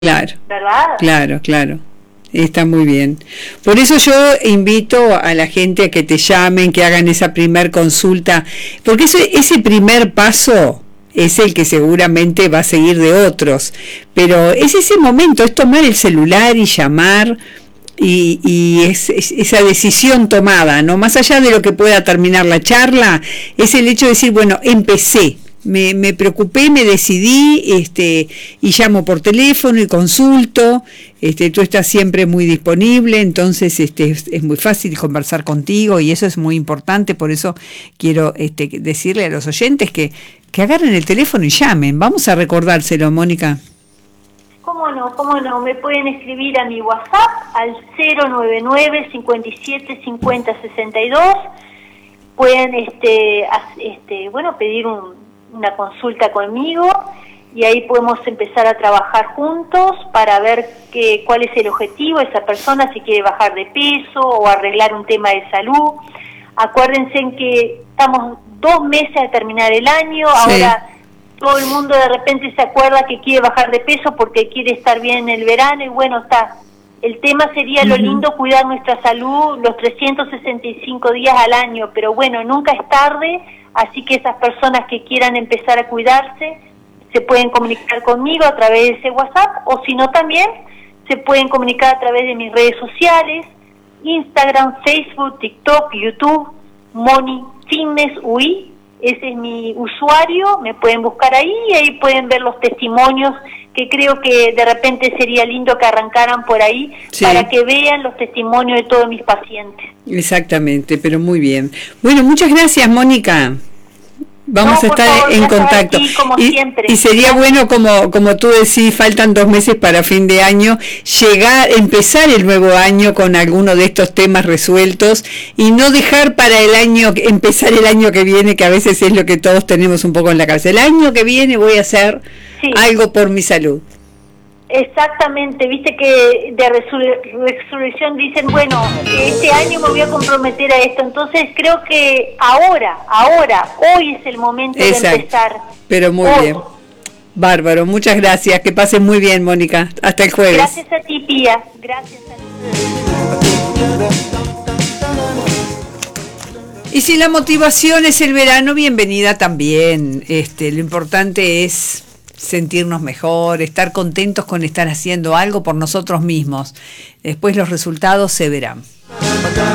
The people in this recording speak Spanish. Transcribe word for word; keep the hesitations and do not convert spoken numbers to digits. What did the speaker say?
Claro, ¿verdad? claro, claro. Está muy bien. Por eso yo invito a la gente a que te llamen, que hagan esa primer consulta, porque ese, ese primer paso es el que seguramente va a seguir de otros, pero es ese momento, es tomar el celular y llamar, y, y es, es esa decisión tomada, ¿no? Más allá de lo que pueda terminar la charla, es el hecho de decir, bueno, empecé. Me, me preocupé, me decidí, este, y llamo por teléfono y consulto. Este, tú estás siempre muy disponible, entonces este, es, es muy fácil conversar contigo y eso es muy importante. Por eso quiero este, decirle a los oyentes que, que agarren el teléfono y llamen. Vamos a recordárselo, Mónica. ¿Cómo no? ¿Cómo no? Me pueden escribir a mi WhatsApp al cero nueve nueve, cincuenta y siete, cincuenta, sesenta y dos. Pueden este, este, bueno, pedir un una consulta conmigo y ahí podemos empezar a trabajar juntos para ver que, cuál es el objetivo de esa persona, si quiere bajar de peso o arreglar un tema de salud. Acuérdense en que estamos dos meses a terminar el año, sí. Ahora todo el mundo de repente se acuerda que quiere bajar de peso porque quiere estar bien en el verano y bueno, está. El tema sería uh-huh. Lo lindo cuidar nuestra salud los trescientos sesenta y cinco días al año, pero bueno, nunca es tarde. Así que esas personas que quieran empezar a cuidarse se pueden comunicar conmigo a través de ese WhatsApp o si no también se pueden comunicar a través de mis redes sociales, Instagram, Facebook, TikTok, YouTube, Moni Fitness U I, ese es mi usuario, me pueden buscar ahí y ahí pueden ver los testimonios que creo que de repente sería lindo que arrancaran por ahí sí. Para que vean los testimonios de todos mis pacientes. Exactamente, pero muy bien. Bueno, muchas gracias, Mónica. Vamos no, a estar favor, en contacto. Ti, como y, siempre. y sería bueno, como como tú decís, faltan dos meses para fin de año, llegar, empezar el nuevo año con alguno de estos temas resueltos y no dejar para el año, empezar el año que viene, que a veces es lo que todos tenemos un poco en la cabeza. El año que viene voy a hacer sí. Algo por mi salud. Exactamente, viste que de resur- resurrección dicen, bueno, este año me voy a comprometer a esto, entonces creo que ahora, ahora, hoy es el momento Exacto. De empezar. Pero muy hoy. Bien, bárbaro, muchas gracias, que pases muy bien, Mónica, hasta el jueves. Gracias a ti, Pía, gracias a ti. Y si la motivación es el verano, bienvenida también, este, lo importante es sentirnos mejor, estar contentos con estar haciendo algo por nosotros mismos. Después los resultados se verán.